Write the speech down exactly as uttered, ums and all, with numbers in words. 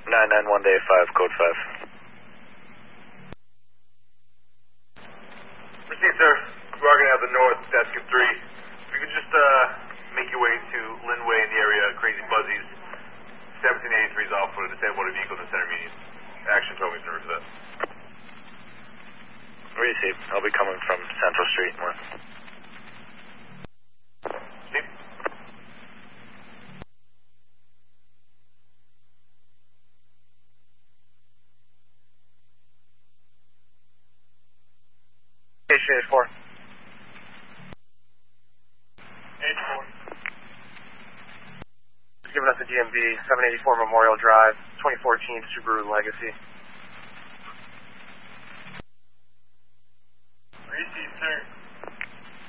nine nine one day five, code five. Received, sir. Bargain out the north, Saskatoon three. If you could just uh, make your way to Linway in the area, Crazy Buzzies. seventeen eighty-three is off for a disabled motor vehicle in the center median. Action told me to for that. Received. I'll be coming from Central Street north. Steve? Station eighty-four. eighty-four. Giving us a D M V, seven eighty-four Memorial Drive, twenty fourteen Subaru Legacy.